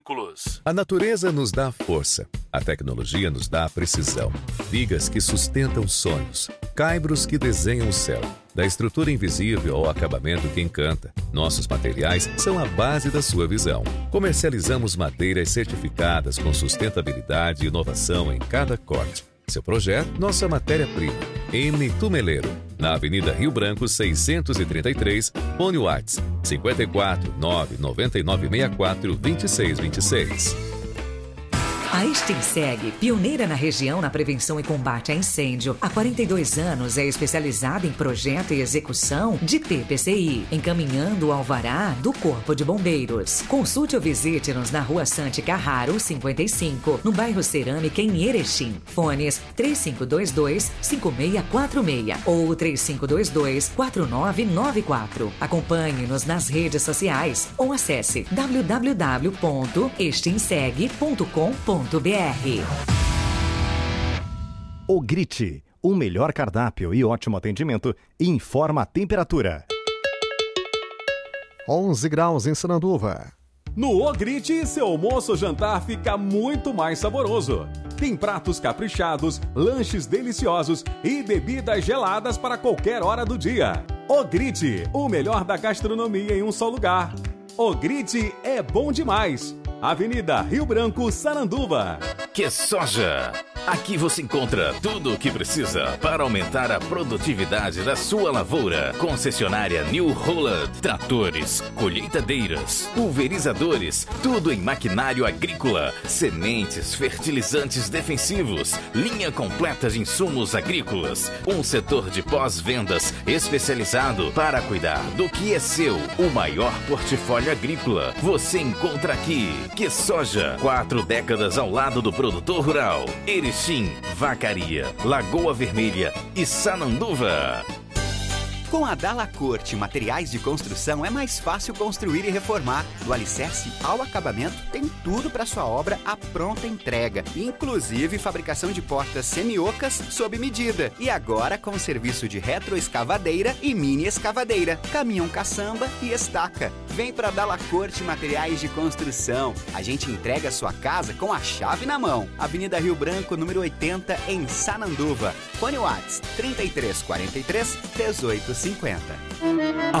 A natureza nos dá força, a tecnologia nos dá precisão. Vigas que sustentam sonhos, caibros que desenham o céu. Da estrutura invisível ao acabamento que encanta, nossos materiais são a base da sua visão. Comercializamos madeiras certificadas com sustentabilidade e inovação em cada corte. Seu projeto, nossa matéria-prima. M. Tumeleiro, na Avenida Rio Branco 633, Fone WhatsApp 54 99964 2626. A Extinseg, pioneira na região na prevenção e combate a incêndio, há 42 anos é especializada em projeto e execução de PPCI, encaminhando o alvará do Corpo de Bombeiros. Consulte ou visite-nos na Rua Sante Carraro, 55, no bairro Cerâmica, em Erechim. Fones 3522-5646 ou 3522-4994. Acompanhe-nos nas redes sociais ou acesse www.extinseg.com.br. O Grite, o melhor cardápio e ótimo atendimento, informa a temperatura. 11 graus em Sananduva. No Ogrite, seu almoço ou jantar fica muito mais saboroso. Tem pratos caprichados, lanches deliciosos e bebidas geladas para qualquer hora do dia. Ogrite, o melhor da gastronomia em um só lugar. Ogrite é bom demais. Avenida Rio Branco, Sananduva. Que soja! Aqui você encontra tudo o que precisa para aumentar a produtividade da sua lavoura. Concessionária New Holland. Tratores, colheitadeiras, pulverizadores, tudo em maquinário agrícola, sementes, fertilizantes defensivos, linha completa de insumos agrícolas, um setor de pós-vendas especializado para cuidar do que é seu. O maior portfólio agrícola você encontra aqui. Que soja! 4 décadas ao lado do produtor rural. Erechim, Vacaria, Lagoa Vermelha e Sananduva. Com a Dalacorte Materiais de Construção é mais fácil construir e reformar. Do alicerce ao acabamento, tem tudo para sua obra à pronta entrega. Inclusive fabricação de portas semi-ocas sob medida. E agora com serviço de retroescavadeira e mini escavadeira, caminhão caçamba e estaca. Vem para Dalacorte Materiais de Construção. A gente entrega a sua casa com a chave na mão. Avenida Rio Branco, número 80, em Sananduva. Fone WhatsApp 3343 1850.